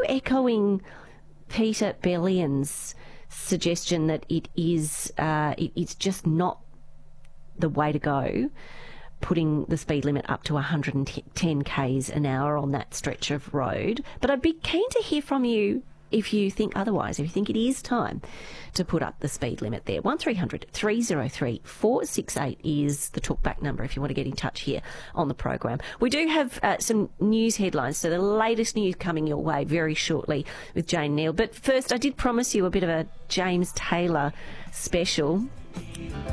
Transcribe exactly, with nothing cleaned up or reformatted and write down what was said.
echoing Peter Bellion's suggestion that it is uh, it, it's just not the way to go, putting the speed limit up to one hundred ten kays an hour on that stretch of road. But I'd be keen to hear from you if you think otherwise, if you think it is time to put up the speed limit there. one three hundred three oh three four six eight is the talkback number if you want to get in touch here on the program. We do have uh, some news headlines, so the latest news coming your way very shortly with Jane Neal. But first, I did promise you a bit of a James Taylor special.